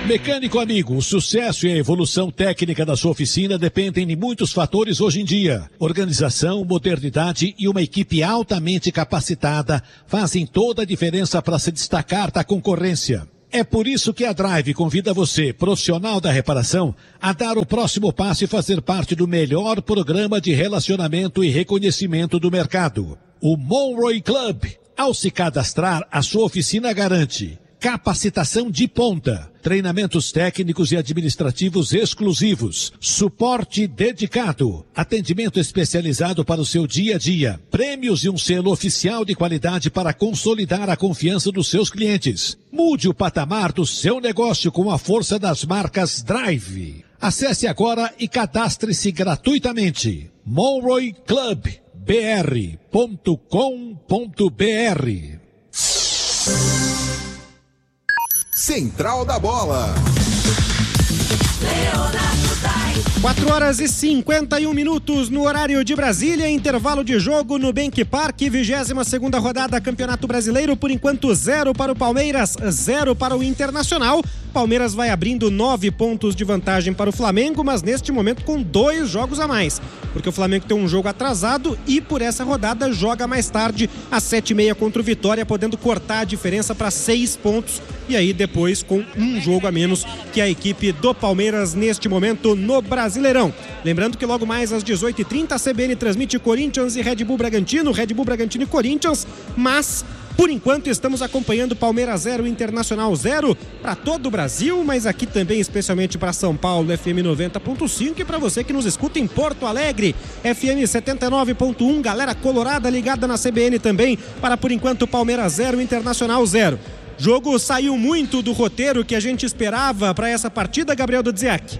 Mecânico amigo, o sucesso e a evolução técnica da sua oficina dependem de muitos fatores hoje em dia. Organização, modernidade e uma equipe altamente capacitada fazem toda a diferença para se destacar da concorrência. É por isso que a Drive convida você, profissional da reparação, a dar o próximo passo e fazer parte do melhor programa de relacionamento e reconhecimento do mercado. O Monroe Club. Ao se cadastrar, a sua oficina garante capacitação de ponta, treinamentos técnicos e administrativos exclusivos, suporte dedicado, atendimento especializado para o seu dia a dia, prêmios e um selo oficial de qualidade para consolidar a confiança dos seus clientes. Mude o patamar do seu negócio com a força das marcas Drive. Acesse agora e cadastre-se gratuitamente. monroeclubbr.com.br. Central da Bola. 4h51 no horário de Brasília, intervalo de jogo no Bank Park, 22ª rodada Campeonato Brasileiro, por enquanto 0 para o Palmeiras, 0 para o Internacional. Palmeiras vai abrindo 9 pontos de vantagem para o Flamengo, mas neste momento com 2 jogos a mais, porque o Flamengo tem um jogo atrasado e por essa rodada joga mais tarde às 7h30 contra o Vitória, podendo cortar a diferença para 6 pontos e aí depois com um jogo a menos que a equipe do Palmeiras neste momento no Brasileirão. Lembrando que logo mais às 18h30 a CBN transmite Corinthians e Red Bull Bragantino e Corinthians, mas por enquanto estamos acompanhando Palmeiras 0, Internacional 0 para todo o Brasil, mas aqui também especialmente para São Paulo, FM 90.5, e para você que nos escuta em Porto Alegre, FM 79.1, galera colorada ligada na CBN também, para por enquanto Palmeiras 0, Internacional 0. Jogo saiu muito do roteiro que a gente esperava para essa partida, Gabriel Dudziak?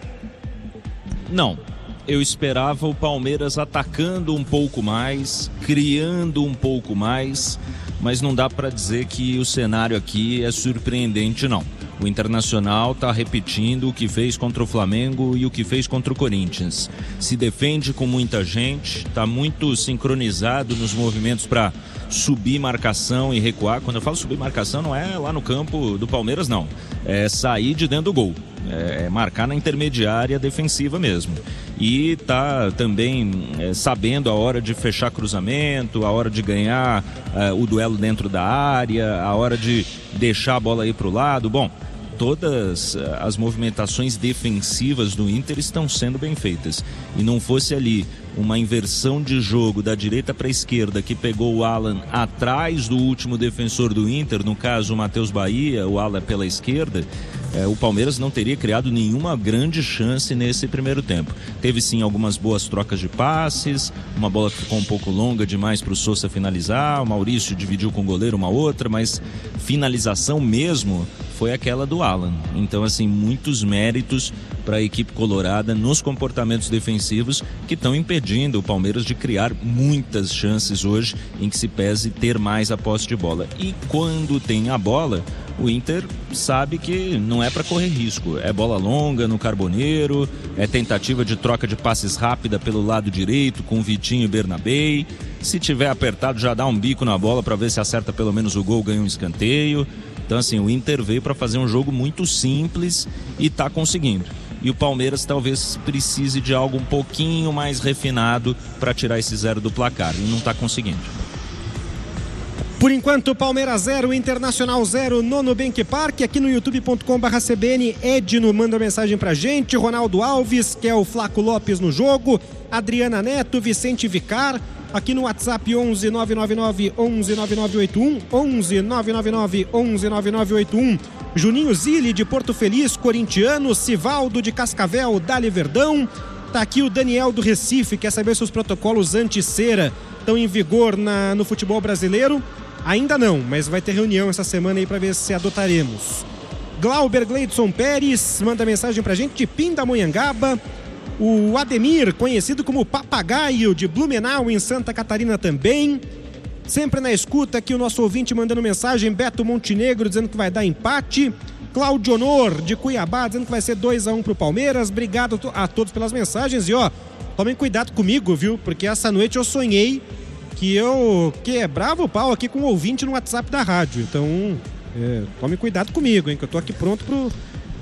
Não. Eu esperava o Palmeiras atacando um pouco mais, criando um pouco mais, mas não dá para dizer que o cenário aqui é surpreendente, não. O Internacional está repetindo o que fez contra o Flamengo e o que fez contra o Corinthians. Se defende com muita gente, está muito sincronizado nos movimentos para subir marcação e recuar. Quando eu falo subir marcação, não é lá no campo do Palmeiras, não. É sair de dentro do gol. É marcar na intermediária defensiva mesmo. E tá também sabendo a hora de fechar cruzamento, a hora de ganhar o duelo dentro da área, a hora de deixar a bola ir para o lado. Bom, todas as movimentações defensivas do Inter estão sendo bem feitas. E não fosse ali uma inversão de jogo da direita para a esquerda que pegou o Alan atrás do último defensor do Inter, no caso o Matheus Bahia, o Alan pela esquerda, o Palmeiras não teria criado nenhuma grande chance nesse primeiro tempo. Teve sim algumas boas trocas de passes, uma bola que ficou um pouco longa demais para o Sousa finalizar, o Maurício dividiu com o goleiro uma outra, mas finalização mesmo foi aquela do Alan. Então, assim, muitos méritos para a equipe colorada nos comportamentos defensivos que estão impedindo o Palmeiras de criar muitas chances hoje, em que se pese ter mais a posse de bola. E quando tem a bola, o Inter sabe que não é para correr risco. É bola longa no Carboneiro, é tentativa de troca de passes rápida pelo lado direito com Vitinho e Bernabei. Se tiver apertado, já dá um bico na bola para ver se acerta pelo menos o gol, ganha um escanteio. Então, assim, o Inter veio para fazer um jogo muito simples e está conseguindo. E o Palmeiras talvez precise de algo um pouquinho mais refinado para tirar esse 0 do placar, e não está conseguindo. Por enquanto, Palmeiras 0, Internacional 0 no Nubank Park. Aqui no youtube.com/CBN, Edno manda mensagem pra gente, Ronaldo Alves, que é o Flaco Lopes no jogo, Adriana Neto, Vicente Vicar. Aqui no WhatsApp 11 999 11 9981, 11 999 11 9981. Juninho Zilli de Porto Feliz, corintiano. Sivaldo de Cascavel, Dali Verdão. Tá aqui o Daniel do Recife, quer saber se os protocolos anti-cera estão em vigor no futebol brasileiro. Ainda não, mas vai ter reunião essa semana aí para ver se adotaremos. Glauber Gleidson Pérez manda mensagem pra gente de Pindamonhangaba. O Ademir, conhecido como Papagaio, de Blumenau, em Santa Catarina também. Sempre na escuta aqui o nosso ouvinte mandando mensagem, Beto Montenegro, dizendo que vai dar empate. Cláudio Honor, de Cuiabá, dizendo que vai ser 2-1 pro Palmeiras. Obrigado a todos pelas mensagens. E tomem cuidado comigo, viu? Porque essa noite eu sonhei que eu quebrava o pau aqui com o ouvinte no WhatsApp da rádio. Então, tome cuidado comigo, hein? Que eu tô aqui pronto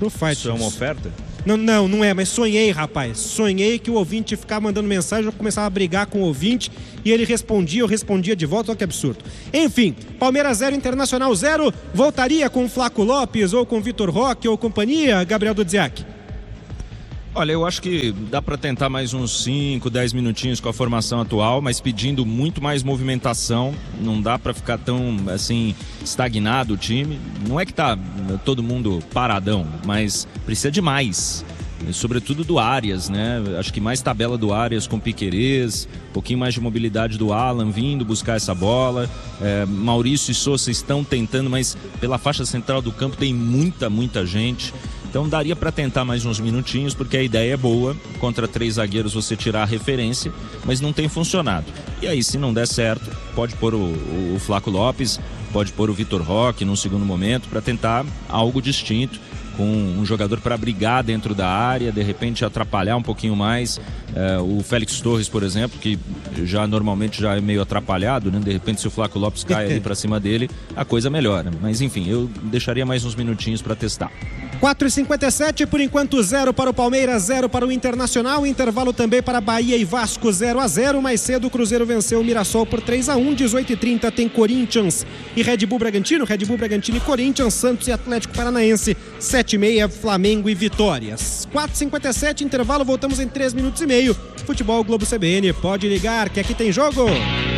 pro Fight. Isso é uma oferta? Não é, mas sonhei, rapaz. Sonhei que o ouvinte ficava mandando mensagem, eu começava a brigar com o ouvinte e ele respondia, eu respondia de volta, olha que absurdo. Enfim, Palmeiras 0, Internacional 0, voltaria com o Flaco Lopes ou com o Vitor Roque ou companhia, Gabriel Dudziak? Olha, eu acho que dá para tentar mais uns 5, 10 minutinhos com a formação atual, mas pedindo muito mais movimentação. Não dá para ficar tão, assim, estagnado o time. Não é que tá todo mundo paradão, mas precisa de mais. Sobretudo do Arias, né? Acho que mais tabela do Arias com Piquerez, um pouquinho mais de mobilidade do Alan vindo buscar essa bola. Maurício e Sousa estão tentando, mas pela faixa central do campo tem muita gente. Então daria para tentar mais uns minutinhos, porque a ideia é boa. Contra 3 zagueiros você tirar a referência, mas não tem funcionado. E aí, se não der certo, pode pôr o Flaco Lopes, pode pôr o Vitor Roque num segundo momento para tentar algo distinto, com um jogador para brigar dentro da área, de repente atrapalhar um pouquinho mais. O Félix Torres, por exemplo, que já normalmente já é meio atrapalhado, né? De repente, se o Flaco Lopes cai ali para cima dele, a coisa melhora. Mas enfim, eu deixaria mais uns minutinhos para testar. 4h57, por enquanto 0 para o Palmeiras, 0 para o Internacional. Intervalo também para Bahia e Vasco, 0-0. Mais cedo o Cruzeiro venceu o Mirassol por 3-1. 18h30 tem Corinthians e Red Bull Bragantino e Corinthians, Santos e Atlético Paranaense. 7h30, Flamengo e Vitórias. 4h57, intervalo, voltamos em 3 minutos e meio. Futebol Globo CBN, pode ligar que aqui tem jogo.